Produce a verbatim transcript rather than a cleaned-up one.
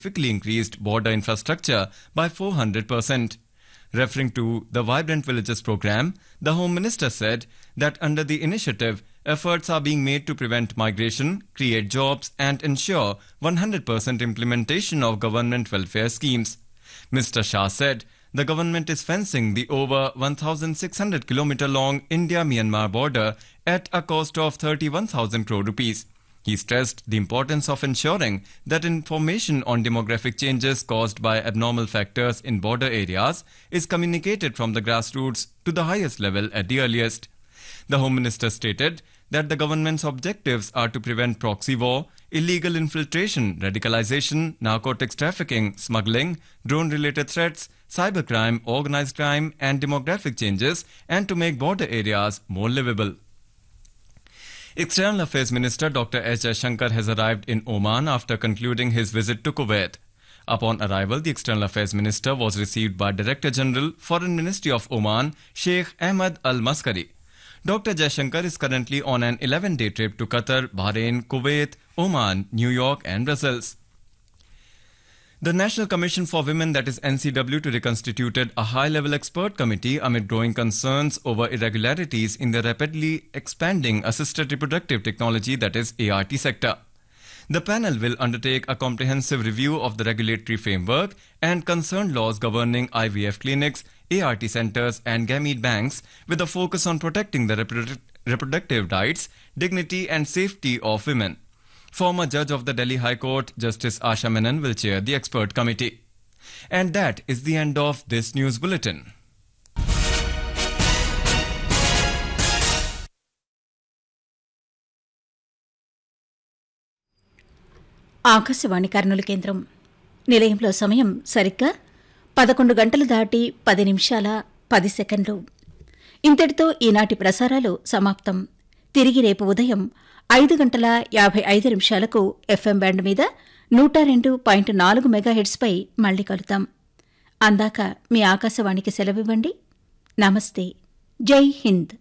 significantly increased border infrastructure by four hundred percent. Referring to the Vibrant Villages program, the Home Minister said that under the initiative, efforts are being made to prevent migration, create jobs and ensure one hundred percent implementation of government welfare schemes. Mister Shah said the government is fencing the over one thousand six hundred kilometer long India-Myanmar border at a cost of thirty-one thousand crore rupees. He stressed the importance of ensuring that information on demographic changes caused by abnormal factors in border areas is communicated from the grassroots to the highest level at the earliest. The Home Minister stated that the government's objectives are to prevent proxy war, illegal infiltration, radicalization, narcotics trafficking, smuggling, drone-related threats, cybercrime, organized crime and demographic changes, and to make border areas more livable. External Affairs Minister Doctor S. Jaishankar has arrived in Oman after concluding his visit to Kuwait. Upon arrival, the External Affairs Minister was received by Director General, Foreign Ministry of Oman, Sheikh Ahmed Al Maskari. Doctor Jaishankar is currently on an eleven-day trip to Qatar, Bahrain, Kuwait, Oman, New York and Brussels. The National Commission for Women, that is N C W, to reconstituted a high-level expert committee amid growing concerns over irregularities in the rapidly expanding assisted reproductive technology, that is A R T sector. The panel will undertake a comprehensive review of the regulatory framework and concerned laws governing I V F clinics, A R T centers and gamete banks with a focus on protecting the reprodu- reproductive rights, dignity and safety of women. Former Judge of the Delhi High Court, Justice Asha Menon, will chair the expert committee. And that is the end of this news bulletin. Akashvani Kurnool కేంద్రం నిలయంలో సమయం సరిగ్గా పదకొండు గంటలు దాటి పది నిమిషాల పది సెకండ్లు. ఇంతటితో ఈనాటి ప్రసారాలు సమాప్తం. తిరిగి రేపు ఉదయం ఐదు గంటల యాభై ఐదు నిమిషాలకు ఎఫ్ఎం బ్యాండ్ మీద నూట రెండు పాయింట్ నాలుగు మెగాహెర్ట్స్పై మళ్లీ కలుద్దాం. అందాక మీ ఆకాశవాణికి సెలవివ్వండి. నమస్తే. జై హింద్.